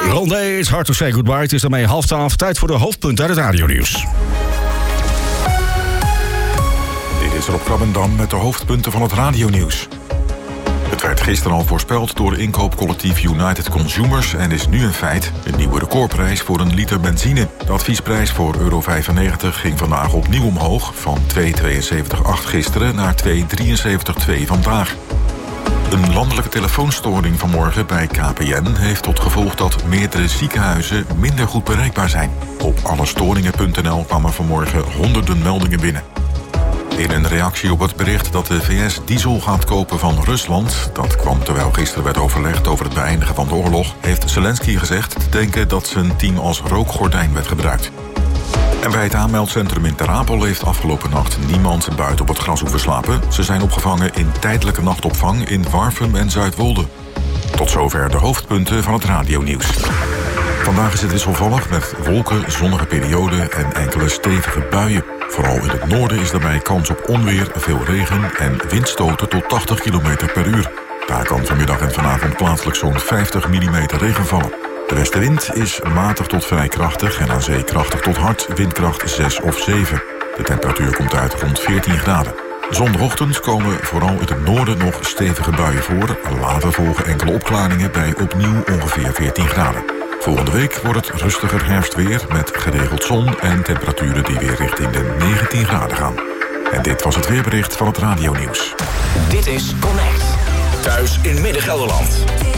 Rondé, it's hard to say goodbye. Het is daarmee 11:30. Tijd voor de hoofdpunten uit het radionieuws. Dit is Rob Krabbendam met de hoofdpunten van het radionieuws. Het werd gisteren al voorspeld door inkoopcollectief United Consumers en is nu een feit. Een nieuwe recordprijs voor een liter benzine. De adviesprijs voor euro 95 ging vandaag opnieuw omhoog. Van 2,72,8 gisteren naar 2,73,2 vandaag. Een landelijke telefoonstoring vanmorgen bij KPN heeft tot gevolg dat meerdere ziekenhuizen minder goed bereikbaar zijn. Op allestoringen.nl kwamen vanmorgen honderden meldingen binnen. In een reactie op het bericht dat de VS diesel gaat kopen van Rusland, dat kwam terwijl gisteren werd overlegd over het beëindigen van de oorlog, heeft Zelensky gezegd te denken dat zijn team als rookgordijn werd gebruikt. En bij het aanmeldcentrum in Ter Apel heeft afgelopen nacht niemand buiten op het gras hoeven slapen. Ze zijn opgevangen in tijdelijke nachtopvang in Warffum en Zuidwolde. Tot zover de hoofdpunten van het radionieuws. Vandaag is het wisselvallig met wolken, zonnige perioden en enkele stevige buien. Vooral in het noorden is daarbij kans op onweer, veel regen en windstoten tot 80 km per uur. Daar kan vanmiddag en vanavond plaatselijk zo'n 50 mm regen vallen. De westenwind is matig tot vrij krachtig en aan zee krachtig tot hard, windkracht 6 of 7. De temperatuur komt uit rond 14 graden. Zondagochtend komen vooral in het noorden nog stevige buien voor. Later volgen enkele opklaringen bij opnieuw ongeveer 14 graden. Volgende week wordt het rustiger herfstweer met geregeld zon en temperaturen die weer richting de 19 graden gaan. En dit was het weerbericht van het radionieuws. Dit is Connect. Thuis in Midden-Gelderland.